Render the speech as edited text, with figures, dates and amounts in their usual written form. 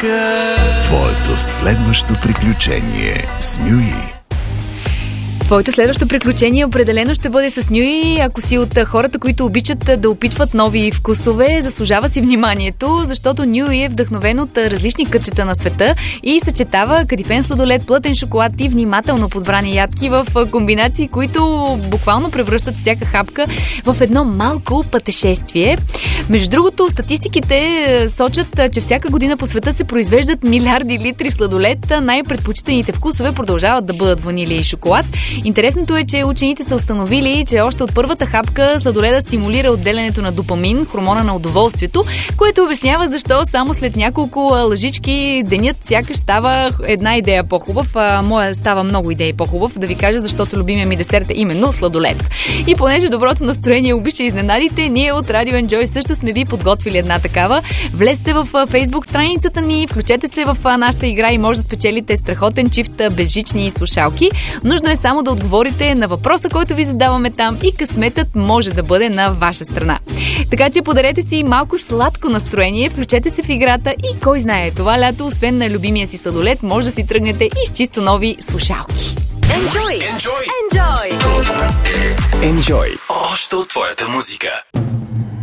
музика. Твоето следващо приключение с Нюи. Твоето следващо приключение определено ще бъде с Нюи. Ако си от хората, които обичат да опитват нови вкусове, заслужава си вниманието, защото Нюи е вдъхновен от различни кътчета на света и съчетава кадифен сладолед, плътен шоколад и внимателно подбрани ядки в комбинации, които буквално превръщат всяка хапка в едно малко пътешествие. Между другото, статистиките сочат, че всяка година по света се произвеждат милиарди литри сладолед. Най-предпочитаните вкусове продължават да бъдат ванилия и шоколад. Интересното е, че учените са установили, че още от първата хапка сладоледа стимулира отделянето на допамин, хормона на удоволствието, което обяснява защо само след няколко лъжички денят сякаш става една идея по-хубав. Моя става много идеи по-хубав, да ви кажа, защото любимия ми десерт е именно сладолед. И понеже доброто настроение обича изненадите, ние от Radio Enjoy също сме ви подготвили една такава. Влезте в Facebook страницата ни, включете се в нашата игра и може да спечелите страхотен чифт безжични слушалки. Нужно е само да отговорите на въпроса, който ви задаваме там и късметът може да бъде на ваша страна. Така че подарете си малко сладко настроение, включете се в играта и кой знае, това лято, освен на любимия си сладолед, може да си тръгнете и с чисто нови слушалки. Enjoy! Enjoy! Enjoy! Enjoy! Още от твоята музика.